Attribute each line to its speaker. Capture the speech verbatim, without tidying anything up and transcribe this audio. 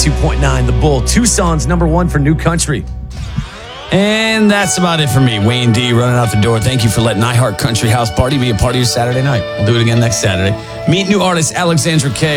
Speaker 1: ninety-two point nine, The Bull. Tucson's number one for new country.
Speaker 2: And that's about it for me. Wayne D running out the door. Thank you for letting iHeart Country House Party be a part of your Saturday night. We'll do it again next Saturday. Meet new artist Alexandra K.